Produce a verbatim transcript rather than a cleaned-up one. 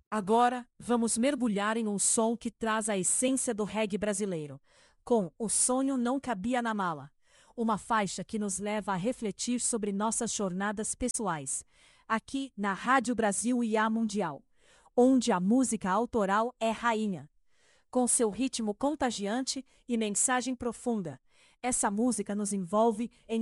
Agora, vamos mergulhar em um som que traz a essência do reggae brasileiro, com O Sonho Não Cabia na Mala, uma faixa que nos leva a refletir sobre nossas jornadas pessoais, aqui na Rádio Brasil e A Mundial, onde a música autoral é rainha. Com seu ritmo contagiante e mensagem profunda, essa música nos envolve em